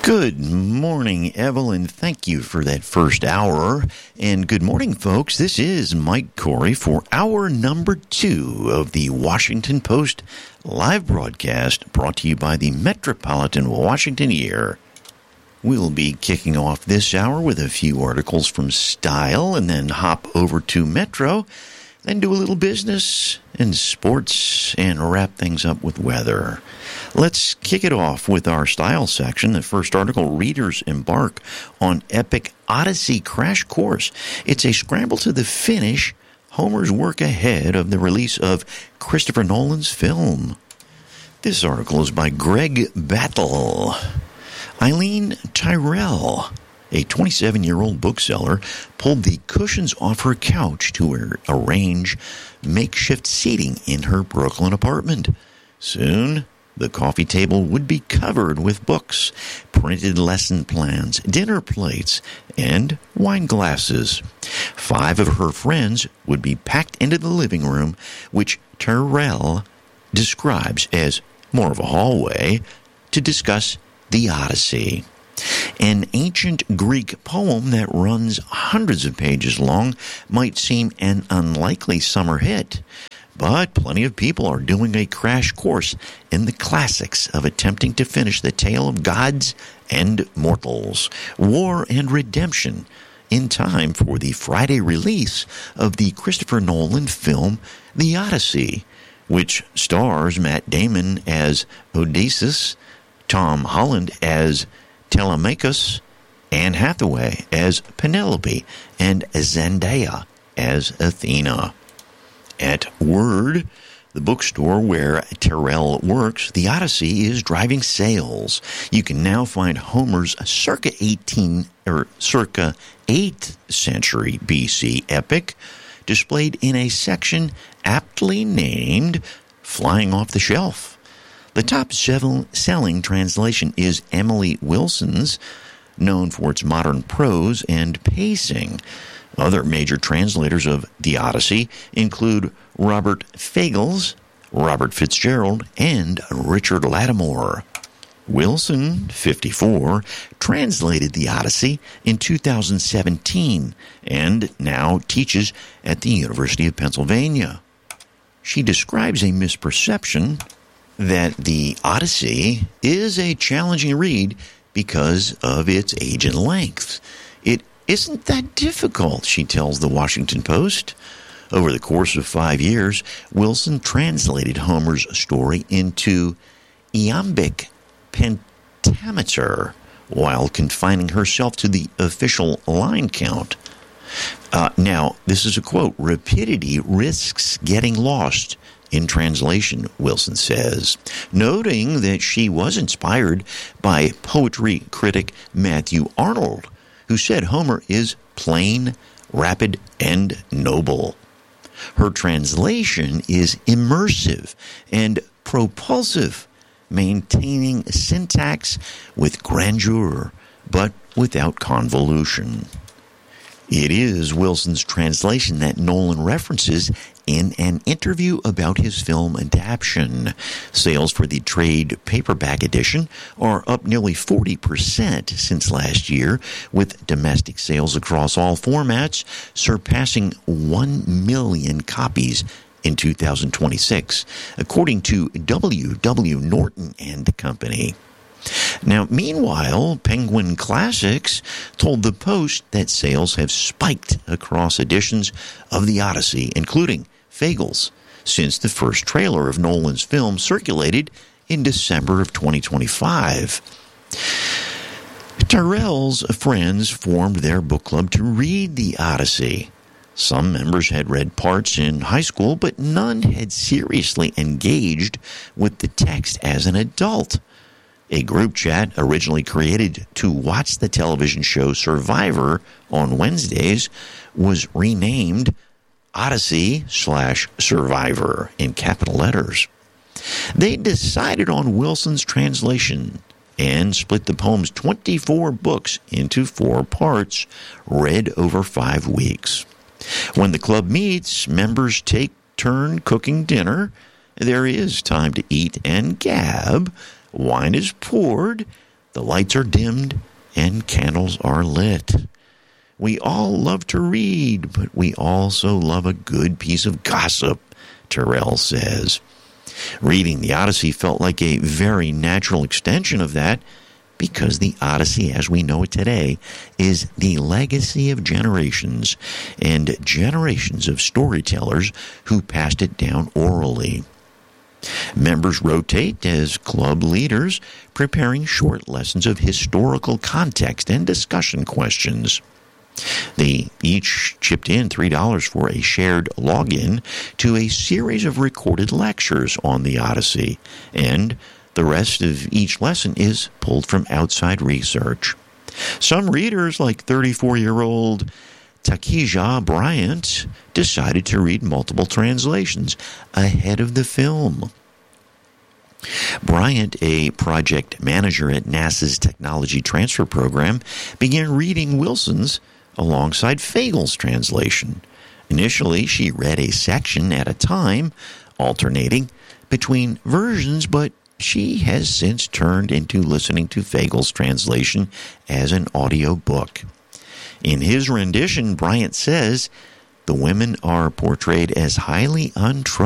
Good morning, Evelyn. Thank you for that first hour. And good morning, folks. This is Mike Corey for hour number 2 of the Washington Post live broadcast brought to you by the Metropolitan Washington Year. We'll be kicking off this hour with a few articles from Style and then hop over to Metro, then do a little business and sports and wrap things up with weather. Let's kick it off with our Style section. The first article, readers embark on epic Odyssey crash course. It's a scramble to the finish, Homer's work ahead of the release of Christopher Nolan's film. This article is by Greg Battle. Eileen Tyrell, a 27-year-old bookseller, pulled the cushions off her couch to arrange makeshift seating in her Brooklyn apartment. Soon, the coffee table would be covered with books, printed lesson plans, dinner plates, and wine glasses. 5 of her friends would be packed into the living room, which Tyrell describes as more of a hallway, to discuss the Odyssey. An ancient Greek poem that runs hundreds of pages long might seem an unlikely summer hit, but plenty of people are doing a crash course in the classics of attempting to finish the tale of gods and mortals, war and redemption, in time for the Friday release of the Christopher Nolan film The Odyssey, which stars Matt Damon as Odysseus, Tom Holland as Telemachus, Anne Hathaway as Penelope, and Zendaya as Athena. At Word, the bookstore where Tyrell works, The Odyssey is driving sales. You can now find Homer's circa 8th century BC epic displayed in a section aptly named Flying Off the Shelf. The top-selling translation is Emily Wilson's, known for its modern prose and pacing. Other major translators of The Odyssey include Robert Fagles, Robert Fitzgerald, and Richard Lattimore. Wilson, 54, translated The Odyssey in 2017 and now teaches at the University of Pennsylvania. She describes a misperception that The Odyssey is a challenging read because of its age and length. It isn't that difficult, she tells the Washington Post. Over the course of 5 years, Wilson translated Homer's story into iambic pentameter while confining herself to the official line count. Now, this is a quote, "Rapidity risks getting lost in translation," Wilson says, noting that she was inspired by poetry critic Matthew Arnold, who said Homer is plain, rapid, and noble. Her translation is immersive and propulsive, maintaining syntax with grandeur, but without convolution. It is Wilson's translation that Nolan references in an interview about his film adaptation. Sales for the trade paperback edition are up nearly 40% since last year, with domestic sales across all formats surpassing 1 million copies in 2026, according to W.W. Norton and Company. Now, meanwhile, Penguin Classics told the Post that sales have spiked across editions of The Odyssey, including Fagles, since the first trailer of Nolan's film circulated in December of 2025. Tyrell's friends formed their book club to read The Odyssey. Some members had read parts in high school, but none had seriously engaged with the text as an adult. A group chat originally created to watch the television show Survivor on Wednesdays was renamed Odyssey/Survivor in capital letters. They decided on Wilson's translation and split the poem's 24 books into 4 parts, read over 5 weeks. When the club meets, members take turn cooking dinner. There is time to eat and gab. Wine is poured. the lights are dimmed and candles are lit. We all love to read, but we also love a good piece of gossip, Terrell says. Reading the Odyssey felt like a very natural extension of that, because the Odyssey, as we know it today, is the legacy of generations and generations of storytellers who passed it down orally. Members rotate as club leaders, preparing short lessons of historical context and discussion questions. They each chipped in $3 for a shared login to a series of recorded lectures on the Odyssey, and the rest of each lesson is pulled from outside research. Some readers, like 34-year-old Takija Bryant, decided to read multiple translations ahead of the film. Bryant, a project manager at NASA's Technology Transfer Program, began reading Wilson's alongside Fagel's translation. Initially, she read a section at a time, alternating between versions, but she has since turned into listening to Fagel's translation as an audio book. In his rendition, Bryant says, "The women are portrayed as highly untrustworthy